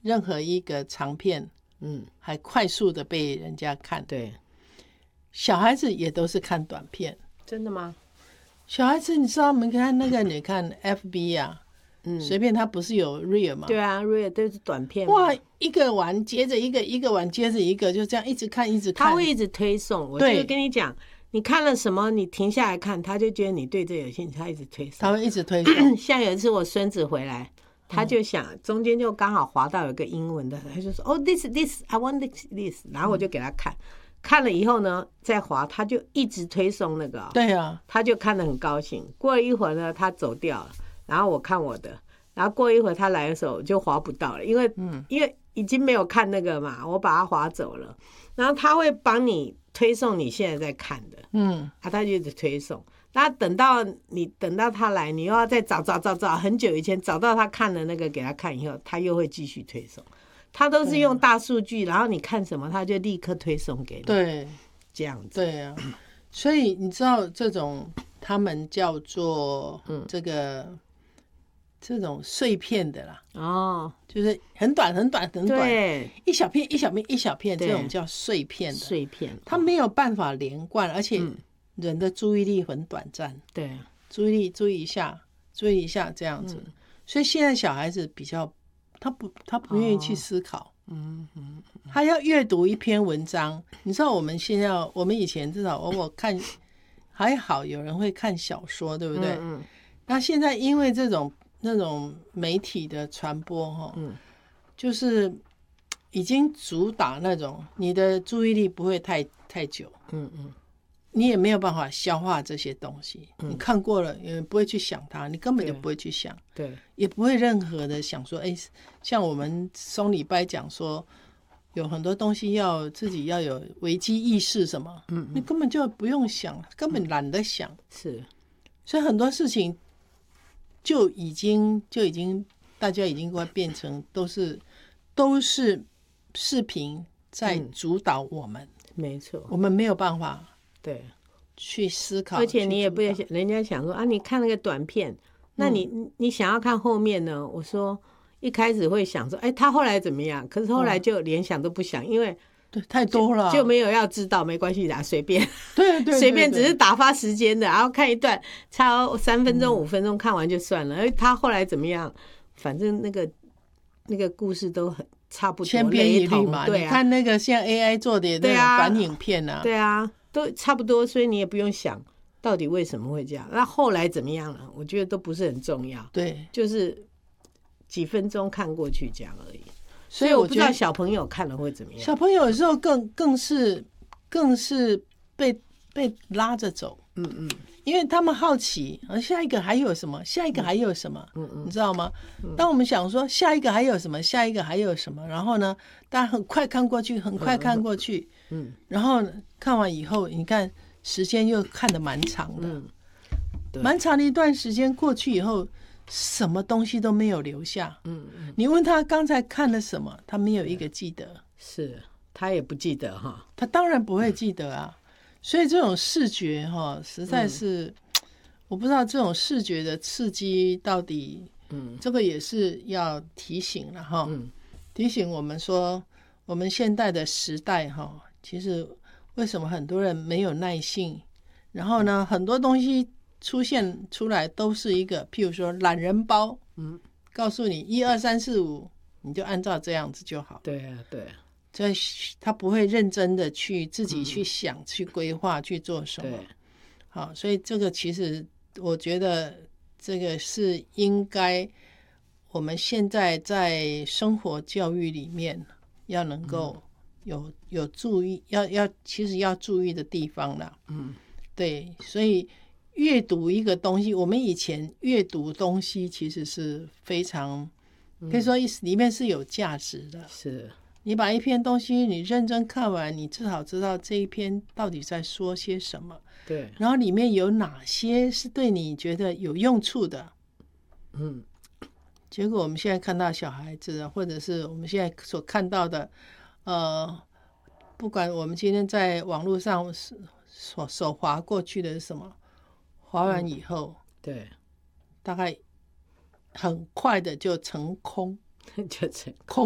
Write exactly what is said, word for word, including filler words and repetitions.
任何一个长片，嗯，还快速的被人家看。 对， 小孩子也都是看短片。 真的吗？ 小孩子，你知道，我们看那个，你看 F B 啊，嗯，随便他不是有 Reel 吗？ 对啊 ，Reel 都是短片。 哇，一个完接着一个，一个完接着一个，就这样一直看，一直看。 他会一直推送。我就跟你讲，你看了什么，你停下来看，他就觉得你对这有兴趣，他一直推送。 他会一直推送。 像有一次我孙子回来，他就想、嗯、中间就刚好滑到有个英文的，他就说哦 this this I want this this， 然后我就给他看。嗯，看了以后呢，再滑，他就一直推送那个、哦， 对啊， 他就看得很高兴。过了一会儿呢，他走掉了，然后我看我的，然后过一会儿他来的时候就滑不到了，因为、嗯、因为已经没有看那个嘛，我把他滑走了。然后他会帮你推送你现在在看的，嗯，啊，他就一直推送。那等到你等到他来，你又要再找找找找很久以前找到他看的那个给他看以后，他又会继续推送。他都是用大数据，然后你看什么，他就立刻推送给你。 对， 这样子。 对啊，所以你知道这种他们叫做这个、嗯、这种碎片的啦，哦，就是很短很短很短， 对， 一小片一小片一小片，这种叫碎片的。 碎片， 它没有办法连贯，而且人的注意力很短暂。 对、嗯， 注意力注意一下，注意一下这样子。嗯、所以现在小孩子比较。他不，他不愿意去思考。哦、嗯嗯，他要阅读一篇文章。你知道，我们现在，我们以前至少我我看还好，有人会看小说，对不对？嗯嗯。那现在因为这种那种媒体的传播，哈，嗯，就是已经主打那种你的注意力不会太太久。嗯嗯。你也没有办法消化这些东西，嗯、你看过了也不会去想它，你根本就不会去想， 对，对也不会任何的想说，哎，像我们松礼拜讲说，有很多东西要自己要有危机意识什么，嗯，你根本就不用想，根本懒得想，嗯、 是， 所以很多事情就已经就已经大家已经快变成都是都是视频在主导我们， 嗯、没错， 我们没有办法。 对， 去思考， 而且你也不要想，人家想说啊，你看那个短片，那你、嗯、你想要看后面呢？我说一开始会想说，哎，他后来怎么样？可是后来就连想都不想，因为对太多了， 就没有要知道，没关系的，随便， 对对， 随便，只是打发时间的，然后看一段，超三分钟、五分钟看完就算了。哎、嗯，他后来怎么样？反正那个那个故事都很差不多， 千篇一律嘛。对啊，你看那个像 A I 做的那种短影片啊， 对啊。都差不多，所以你也不用想到底为什么会这样。那后来怎么样了？我觉得都不是很重要。 对， 就是几分钟看过去这样而已。所以我不知道小朋友看了会怎么样。 小朋友有时候更更是更是被被拉着走。嗯嗯，因为他们好奇，下一个还有什么？下一个还有什么？嗯嗯，你知道吗？当我们想说下一个还有什么？下一个还有什么？然后呢，大家很快看过去，很快看过去。嗯，然后看完以后，你看时间又看得蛮长的，嗯，蛮长的一段时间过去以后，什么东西都没有留下。嗯嗯，你问他刚才看了什么，他没有一个记得， 是他也不记得哈， 他当然不会记得啊。所以这种视觉哈，实在是、嗯、我不知道这种视觉的刺激到底，嗯，这个也是要提醒了哈，嗯，提醒我们说，我们现代的时代哈。其实为什么很多人没有耐性，然后呢很多东西出现出来都是一个譬如说懒人包，嗯，告诉你一二三四五你就按照这样子就好。 对啊对啊， 所以他不会认真的去自己去想、嗯、去规划去做什么。对，好，所以这个其实我觉得这个是应该我们现在在生活教育里面要能够、嗯有有注意，要要其实要注意的地方啦。嗯，对，所以阅读一个东西，我们以前阅读东西其实是非常，可以说里面是有价值的。 是， 你把一篇东西你认真看完，你至少知道这一篇到底在说些什么。 对， 然后里面有哪些是对你觉得有用处的。嗯，结果我们现在看到小孩子，或者是我们现在所看到的。呃，不管我们今天在网络上手手滑过去的是什么，滑完以后，嗯、 对， 大概很快的就成空， 就成空。